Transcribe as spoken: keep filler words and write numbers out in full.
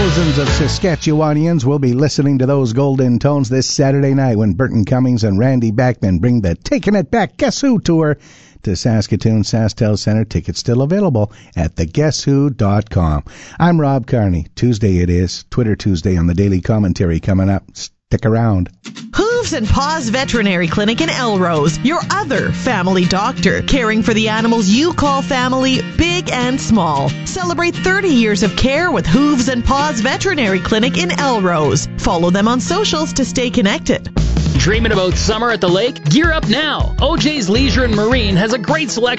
Thousands of Saskatchewanians will be listening to those golden tones this Saturday night when Burton Cummings and Randy Bachman bring the Taking It Back Guess Who tour to Saskatoon SaskTel Centre. Tickets still available at the guess who dot com. I'm Rob Carney. Tuesday it is. Twitter Tuesday on the Daily Commentary coming up. Stick around. Hooves and Paws Veterinary Clinic in Elrose, your other family doctor, caring for the animals you call family, big and small. Celebrate thirty years of care with Hooves and Paws Veterinary Clinic in Elrose. Follow them on socials to stay connected. Dreaming about summer at the lake? Gear up now. O J's Leisure and Marine has a great selection